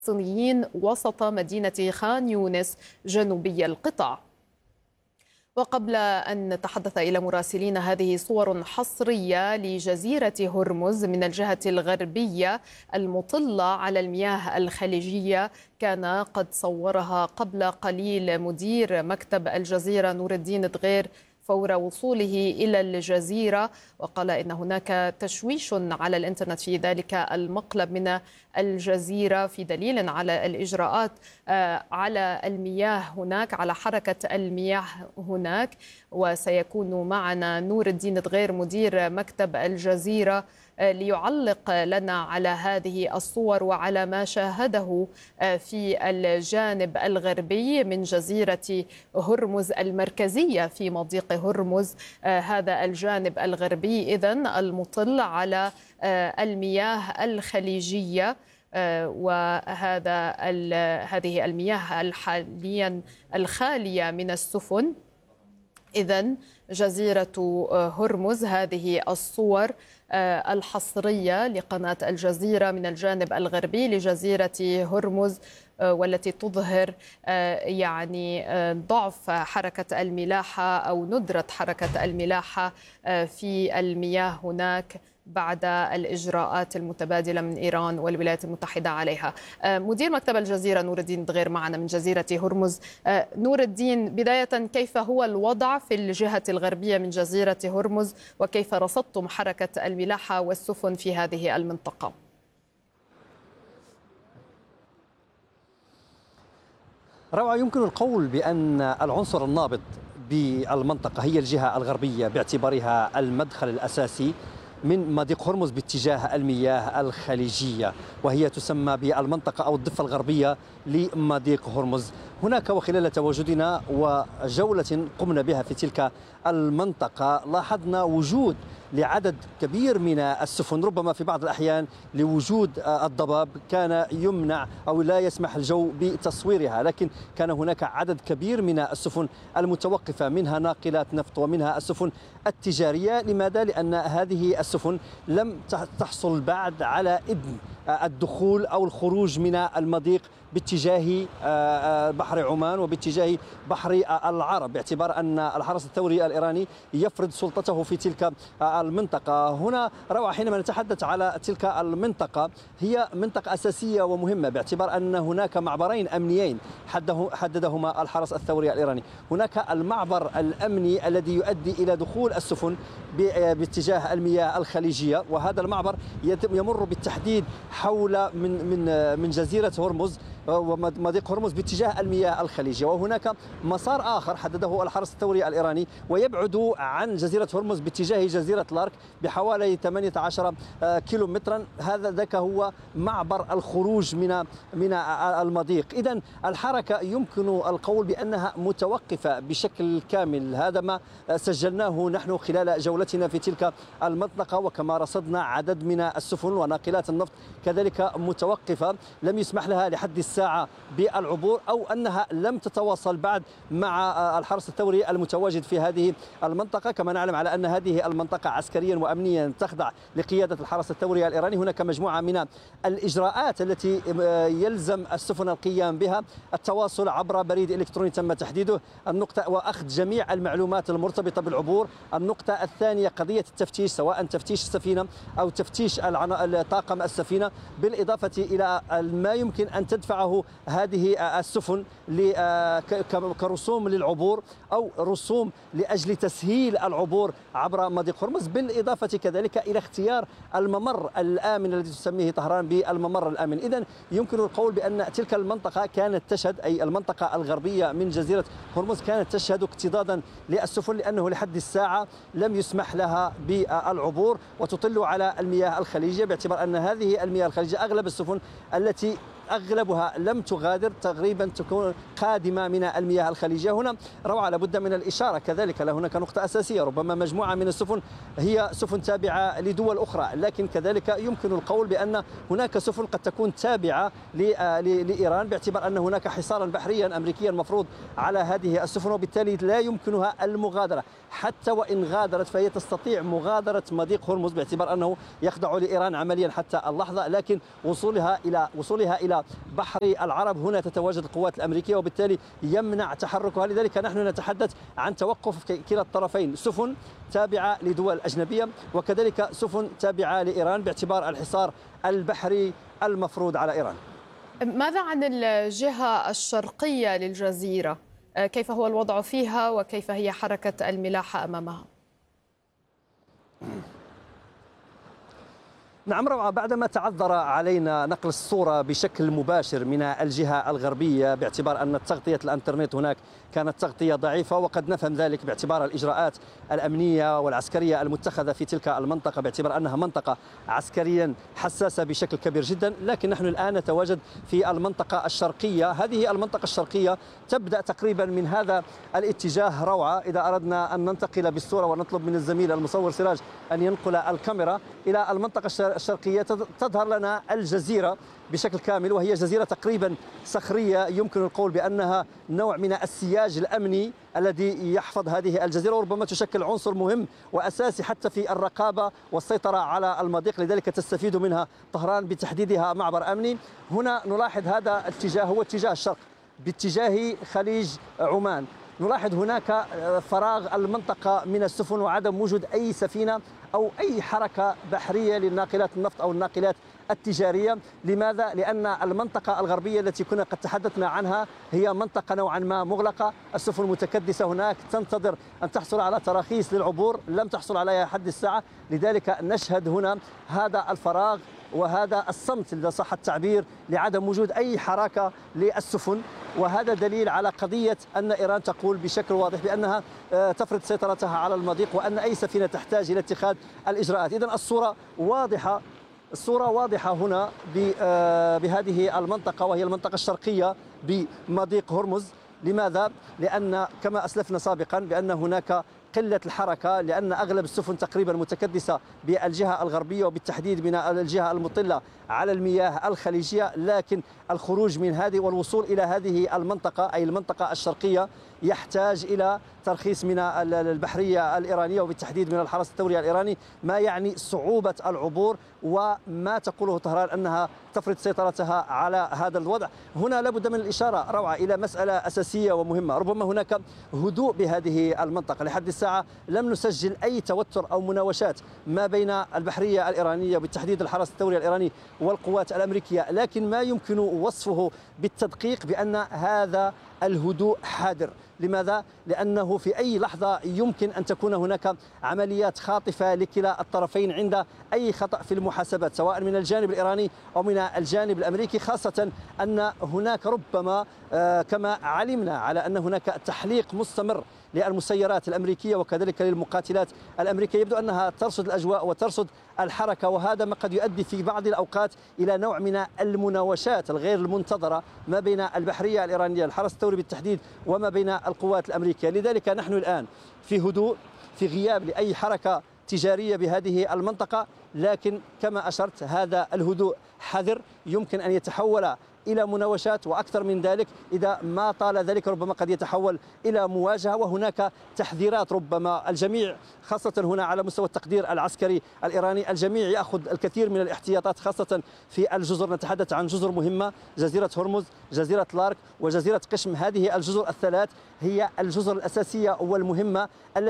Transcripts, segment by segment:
الفلسطينيين وسط مدينة خان يونس جنوبي القطاع. وقبل أن نتحدث إلى مراسلين، هذه صور حصرية لجزيرة هرمز من الجهة الغربية المطلة على المياه الخليجية، كان قد صورها قبل قليل مدير مكتب الجزيرة نور الدين دغير فور وصوله إلى الجزيرة، وقال إن هناك تشويش على الإنترنت في ذلك المقلب من الجزيرة في دليل على الإجراءات على المياه هناك، على حركة المياه هناك. وسيكون معنا نور الدين دغير مدير مكتب الجزيرة ليعلق لنا على هذه الصور وعلى ما شاهده في الجانب الغربي من جزيرة هرمز المركزية في مضيق هرمز. هذا الجانب الغربي إذن المطل على المياه الخليجية، هذه المياه حاليا الخالية من السفن. إذن جزيرة هرمز، هذه الصور الحصرية لقناة الجزيرة من الجانب الغربي لجزيرة هرمز، والتي تظهر يعني ضعف حركة الملاحة أو ندرة حركة الملاحة في المياه هناك بعد الإجراءات المتبادلة من إيران والولايات المتحدة عليها. مدير مكتب الجزيرة نور الدين دغير معنا من جزيرة هرمز. نور الدين، بداية كيف هو الوضع في الجهة الغربية من جزيرة هرمز، وكيف رصدتم حركة الملاحة والسفن في هذه المنطقة؟ روعة، يمكن القول بأن العنصر النابض بالمنطقة هي الجهة الغربية باعتبارها المدخل الأساسي من مضيق هرمز باتجاه المياه الخليجية، وهي تسمى بالمنطقة أو الضفة الغربية لمضيق هرمز. هناك وخلال تواجدنا وجولة قمنا بها في تلك المنطقة لاحظنا وجود لعدد كبير من السفن، ربما في بعض الأحيان لوجود الضباب كان يمنع أو لا يسمح الجو بتصويرها، لكن كان هناك عدد كبير من السفن المتوقفة، منها ناقلات نفط ومنها السفن التجارية. لماذا؟ لأن هذه السفن لم تحصل بعد على إذن الدخول أو الخروج من المضيق باتجاه بحر عمان وباتجاه بحر العرب، باعتبار أن الحرس الثوري الإيراني يفرض سلطته في تلك المنطقة. هنا روعة، حينما نتحدث على تلك المنطقة هي منطقة أساسية ومهمة، باعتبار أن هناك معبرين أمنيين حددهما الحرس الثوري الإيراني. هناك المعبر الأمني الذي يؤدي إلى دخول السفن باتجاه المياه الخليجية، وهذا المعبر يمر بالتحديد حول من جزيرة هرمز ومضيق هرمز باتجاه المياه الخليجية. وهناك مسار آخر حدده الحرس الثوري الإيراني ويبعد عن جزيرة هرمز باتجاه جزيرة لارك بحوالي 18 كيلومترا. ذاك هو معبر الخروج من المضيق. إذن الحركة يمكن القول بأنها متوقفة بشكل كامل. هذا ما سجلناه نحن خلال جولتنا في تلك المنطقة، وكما رصدنا عدد من السفن وناقلات النفط كذلك متوقفة، لم يسمح لها لحد الساعة بالعبور أو أنها لم تتواصل بعد مع الحرس الثوري المتواجد في هذه المنطقة. كما نعلم على أن هذه المنطقة عسكريا وأمنيا تخضع لقيادة الحرس الثوري الإيراني. هناك مجموعة من الإجراءات التي يلزم السفن القيام بها: التواصل عبر بريد إلكتروني تم تحديده، النقطة وأخذ جميع المعلومات المرتبطة بالعبور. النقطة الثانية قضية التفتيش، سواء تفتيش السفينة أو تفتيش طاقم السفينة، بالإضافة إلى ما يمكن أن تدفعه هذه السفن كرسوم للعبور أو رسوم لأجل تسهيل العبور عبر مضيق هرمز، بالإضافة كذلك إلى اختيار الممر الآمن الذي تسميه طهران بالممر الآمن. إذن يمكن القول بأن تلك المنطقة كانت تشهد، أي المنطقة الغربية من جزيرة هرمز كانت تشهد اكتظاظا للسفن، لأنه لحد الساعة لم يسمح لها بالعبور وتطل على المياه الخليجية، باعتبار أن هذه المياه الخليجية أغلب السفن التي أغلبها لم تغادر تقريبا تكون قادمة من المياه الخليجية. هنا روعة، لابد من الإشارة كذلك، هناك نقطة أساسية: ربما مجموعة من السفن هي سفن تابعة لدول أخرى، لكن كذلك يمكن القول بأن هناك سفن قد تكون تابعة لإيران، باعتبار أن هناك حصارا بحريا أمريكيا مفروض على هذه السفن، وبالتالي لا يمكنها المغادرة. حتى وإن غادرت فهي تستطيع مغادرة مضيق هرمز، باعتبار أنه يخضع لإيران عمليا حتى اللحظة، لكن وصولها إلى على بحر العرب هنا تتواجد القوات الأمريكية، وبالتالي يمنع تحركها. لذلك نحن نتحدث عن توقف كلا الطرفين، سفن تابعة لدول أجنبية وكذلك سفن تابعة لإيران، باعتبار الحصار البحري المفروض على إيران. ماذا عن الجهة الشرقية للجزيرة؟ كيف هو الوضع فيها وكيف هي حركة الملاحة أمامها؟ نعم روعة، بعدما تعذر علينا نقل الصورة بشكل مباشر من الجهة الغربية باعتبار أن تغطية الإنترنت هناك كانت تغطية ضعيفة، وقد نفهم ذلك باعتبار الإجراءات الأمنية والعسكرية المتخذة في تلك المنطقة باعتبار أنها منطقة عسكريا حساسة بشكل كبير جدا. لكن نحن الآن نتواجد في المنطقة الشرقية. هذه المنطقة الشرقية تبدأ تقريبا من هذا الاتجاه روعة. إذا أردنا أن ننتقل بالصورة ونطلب من الزميل المصور سراج أن ينقل الكاميرا إلى المنطقة الشرقية، تظهر لنا الجزيرة بشكل كامل، وهي جزيرة تقريبا صخرية يمكن القول بأنها نوع من السياج الأمني الذي يحفظ هذه الجزيرة، وربما تشكل عنصر مهم وأساسي حتى في الرقابة والسيطرة على المضيق، لذلك تستفيد منها طهران بتحديدها معبر أمني. هنا نلاحظ هذا الاتجاه هو اتجاه الشرق باتجاه خليج عمان. نلاحظ هناك فراغ المنطقة من السفن وعدم وجود أي سفينة أو أي حركة بحرية للناقلات النفط أو الناقلات التجارية. لماذا؟ لأن المنطقة الغربية التي كنا قد تحدثنا عنها هي منطقة نوعا ما مغلقة، السفن المتكدسة هناك تنتظر أن تحصل على تراخيص للعبور، لم تحصل عليها حد الساعة، لذلك نشهد هنا هذا الفراغ وهذا الصمت إذا صح التعبير لعدم وجود أي حركة للسفن. وهذا دليل على قضية أن إيران تقول بشكل واضح بأنها تفرض سيطرتها على المضيق وأن أي سفينة تحتاج إلى اتخاذ الإجراءات. إذن الصورة واضحة هنا بهذه المنطقة، وهي المنطقة الشرقية بمضيق هرمز. لماذا؟ لأن كما أسلفنا سابقا بأن هناك قلة الحركة، لأن أغلب السفن تقريبا متكدسة بالجهة الغربية وبالتحديد من الجهة المطلة على المياه الخليجية، لكن الخروج من هذه والوصول إلى هذه المنطقة أي المنطقة الشرقية يحتاج إلى ترخيص من البحرية الإيرانية وبالتحديد من الحرس الثوري الإيراني، ما يعني صعوبة العبور وما تقوله طهران أنها تفرض سيطرتها على هذا الوضع. هنا لابد من الإشارة روعة إلى مسألة أساسية ومهمة، ربما هناك هدوء بهذه المنطقة. لحد الساعة لم نسجل أي توتر أو مناوشات ما بين البحرية الإيرانية وبالتحديد الحرس الثوري الإيراني والقوات الأمريكية، لكن ما يمكن وصفه بالتدقيق بأن هذا الهدوء حاضر. لماذا؟ لأنه في أي لحظة يمكن أن تكون هناك عمليات خاطفة لكلا الطرفين عند أي خطأ في المحاسبات سواء من الجانب الإيراني أو من الجانب الأمريكي، خاصة أن هناك ربما كما علمنا على أن هناك تحليق مستمر للمسيرات الأمريكية وكذلك للمقاتلات الأمريكية، يبدو أنها ترصد الأجواء وترصد الحركة، وهذا ما قد يؤدي في بعض الأوقات إلى نوع من المناوشات الغير المنتظرة ما بين البحرية الإيرانية الحرس الثوري بالتحديد وما بين القوات الأمريكية. لذلك نحن الآن في هدوء في غياب لأي حركة تجارية بهذه المنطقة، لكن كما أشرت هذا الهدوء حذر يمكن أن يتحول إلى مناوشات، وأكثر من ذلك إذا ما طال ذلك ربما قد يتحول إلى مواجهة. وهناك تحذيرات ربما الجميع خاصة هنا على مستوى التقدير العسكري الإيراني الجميع يأخذ الكثير من الاحتياطات خاصة في الجزر. نتحدث عن جزر مهمة، جزيرة هرمز، جزيرة لارك وجزيرة قشم. هذه الجزر الثلاث هي الجزر الأساسية والمهمة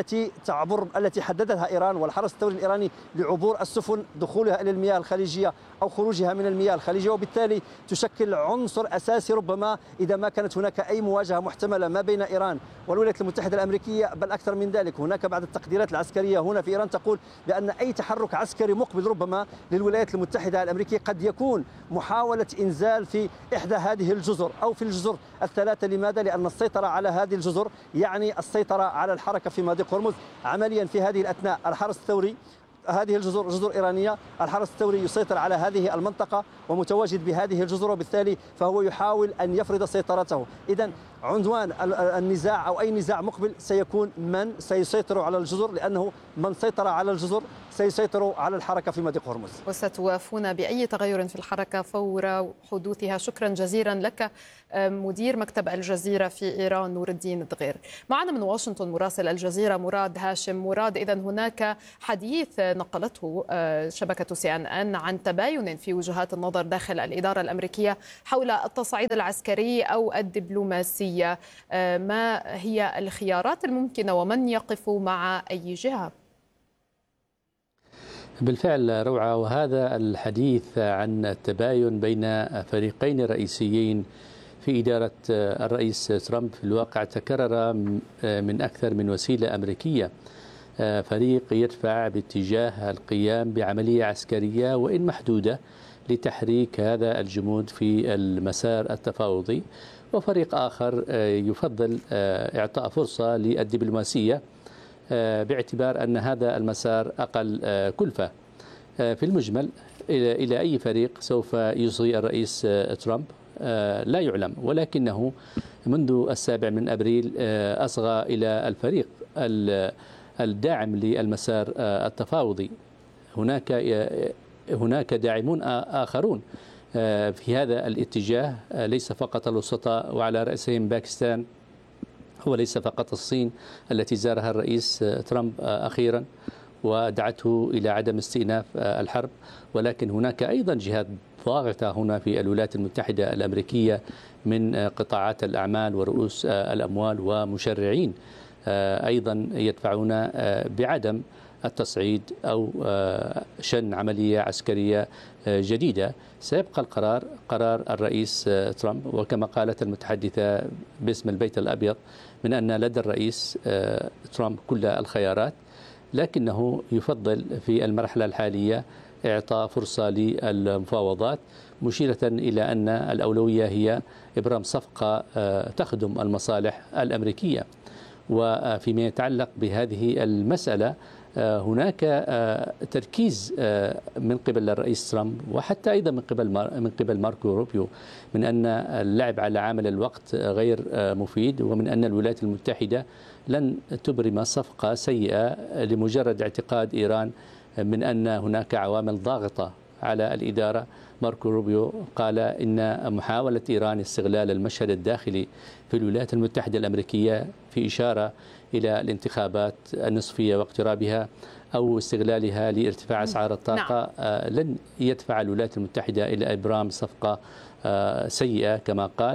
التي حددها إيران والحرس الثوري الإيراني لعبور السفن دخولها إلى المياه الخليجية أو خروجها من المياه الخليجية، وبالتالي تشكل عنصر أساسي ربما إذا ما كانت هناك أي مواجهة محتملة ما بين إيران والولايات المتحدة الأمريكية، بل أكثر من ذلك. هناك بعض التقديرات العسكرية هنا في إيران تقول بأن أي تحرك عسكري مقبل ربما للولايات المتحدة الأمريكية قد يكون محاولة إنزال في إحدى هذه الجزر أو في الجزر الثلاثة. لماذا؟ لأن السيطرة على هذه الجزر يعني السيطرة على الحركة في مضيق هرمز. عمليا في هذه الأثناء الحرس الثوري، هذه الجزر جزر إيرانية، الحرس الثوري يسيطر على هذه المنطقة ومتواجد بهذه الجزر، وبالتالي فهو يحاول أن يفرض سيطرته. إذن عنوان النزاع أو أي نزاع مقبل سيكون من سيسيطر على الجزر، لأنه من سيطر على الجزر سيسيطروا على الحركة في مضيق هرمز. وستوافون بأي تغير في الحركة فور حدوثها. شكرا جزيلا لك مدير مكتب الجزيرة في إيران نور الدين دغير. معنا من واشنطن مراسل الجزيرة مراد هاشم. مراد، إذن هناك حديث نقلته شبكة CNN عن تباين في وجهات النظر داخل الإدارة الأمريكية حول التصعيد العسكري أو الدبلوماسية. ما هي الخيارات الممكنة ومن يقف مع أي جهة؟ بالفعل روعة، وهذا الحديث عن التباين بين فريقين رئيسيين في إدارة الرئيس ترامب في الواقع تكرر من أكثر من وسيلة أمريكية. فريق يدفع باتجاه القيام بعملية عسكرية وإن محدودة لتحريك هذا الجمود في المسار التفاوضي، وفريق آخر يفضل إعطاء فرصة للدبلوماسية باعتبار أن هذا المسار أقل كلفة. في المجمل إلى أي فريق سوف يصغي الرئيس ترامب لا يعلم، ولكنه منذ 7 أبريل أصغى إلى الفريق الداعم للمسار التفاوضي. هناك داعمون آخرون في هذا الاتجاه، ليس فقط الوسطاء وعلى رأسهم باكستان، وليس فقط الصين التي زارها الرئيس ترامب أخيرا ودعته إلى عدم استئناف الحرب، ولكن هناك أيضا جهات ضاغطة هنا في الولايات المتحدة الأمريكية من قطاعات الأعمال ورؤوس الأموال ومشرعين أيضا يدفعون بعدم التصعيد أو شن عملية عسكرية جديدة. سيبقى القرار قرار الرئيس ترامب، وكما قالت المتحدثة باسم البيت الأبيض من أن لدى الرئيس ترامب كل الخيارات، لكنه يفضل في المرحلة الحالية إعطاء فرصة للمفاوضات، مشيرة إلى أن الأولوية هي إبرام صفقة تخدم المصالح الأمريكية. وفيما يتعلق بهذه المسألة هناك تركيز من قبل الرئيس ترامب وحتى أيضا من قبل ماركو روبيو من أن اللعب على عامل الوقت غير مفيد، ومن أن الولايات المتحدة لن تبرم صفقة سيئة لمجرد اعتقاد إيران من أن هناك عوامل ضاغطة على الإدارة. ماركو روبيو قال إن محاولة إيران استغلال المشهد الداخلي في الولايات المتحدة الأمريكية في إشارة إلى الانتخابات النصفية واقترابها أو استغلالها لارتفاع أسعار الطاقة لن يدفع الولايات المتحدة إلى إبرام صفقة سيئة كما قال،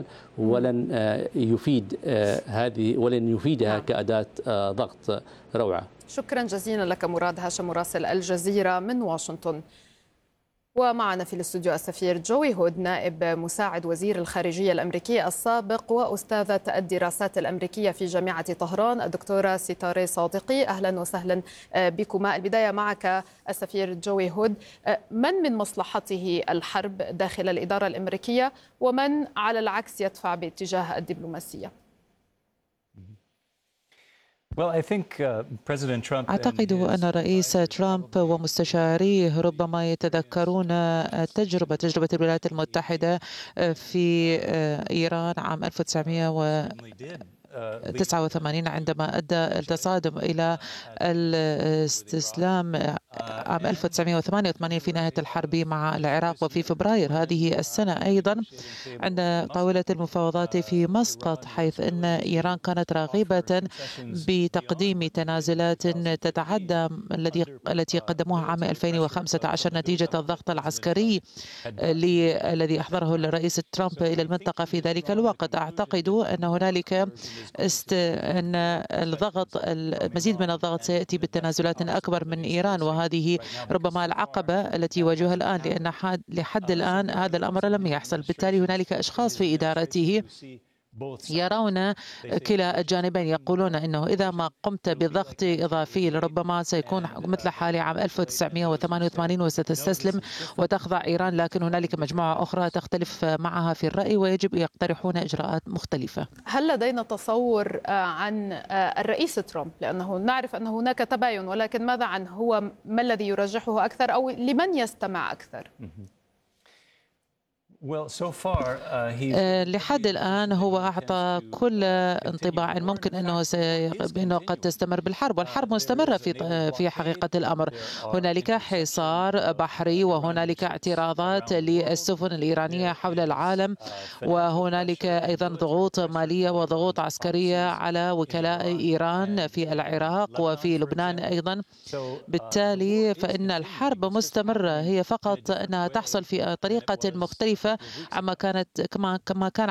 ولن يفيدها كأداة ضغط. روعة، شكرا جزيلا لك مراد هاشم مراسل الجزيرة من واشنطن. ومعنا في الاستوديو السفير جوي هود نائب مساعد وزير الخارجية الأمريكي السابق وأستاذة الدراسات الأمريكية في جامعة طهران الدكتورة ستاري صادقي. أهلا وسهلا بكما. البداية معك السفير جوي هود، من مصلحته الحرب داخل الإدارة الأمريكية ومن على العكس يدفع باتجاه الدبلوماسية؟ أعتقد أن الرئيس ترامب ومستشاريه ربما يتذكرون تجربة الولايات المتحدة في إيران عام 1989 عندما أدى التصادم إلى الاستسلام عام 1988 في نهاية الحرب مع العراق، وفي فبراير هذه السنة أيضا عند طاولة المفاوضات في مسقط، حيث أن إيران كانت راغبة بتقديم تنازلات تتعدى التي قدموها عام 2015 نتيجة الضغط العسكري الذي أحضره الرئيس ترامب إلى المنطقة في ذلك الوقت. أعتقد أن هنالك أن المزيد من الضغط سيأتي بالتنازلات أكبر من إيران، وهذه ربما العقبة التي يواجهها الآن، لأن لحد الآن هذا الأمر لم يحصل. بالتالي هنالك أشخاص في إدارته يرون كلا الجانبين، يقولون أنه إذا ما قمت بضغط إضافي ربما سيكون مثل حال عام 1988 وستستسلم وتخضع إيران، لكن هنالك مجموعة أخرى تختلف معها في الرأي ويجب يقترحون إجراءات مختلفة. هل لدينا تصور عن الرئيس ترامب؟ لأنه نعرف أن هناك تباين، ولكن ماذا عن ما الذي يرجحه أكثر أو لمن يستمع أكثر؟ لحد الآن هو أعطى كل انطباع ممكن أنه قد تستمر بالحرب، والحرب مستمرة في حقيقة الأمر. هنالك حصار بحري وهنالك اعتراضات للسفن الإيرانية حول العالم، وهنالك أيضا ضغوط مالية وضغوط عسكرية على وكلاء إيران في العراق وفي لبنان أيضا. بالتالي فإن الحرب مستمرة، هي فقط أنها تحصل في طريقة مختلفة كما كان